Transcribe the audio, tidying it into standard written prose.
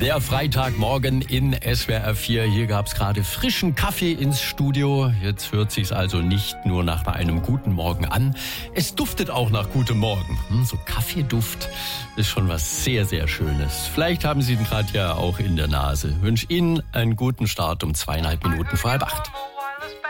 Der Freitagmorgen in SWR 4. Hier gab es gerade frischen Kaffee ins Studio. Jetzt hört sich's also nicht nur nach einem guten Morgen an. Es duftet auch nach gutem Morgen. So Kaffeeduft ist schon was sehr, sehr Schönes. Vielleicht haben Sie ihn gerade ja auch in der Nase. Ich wünsche Ihnen einen guten Start um 2,5 Minuten vor 7:30.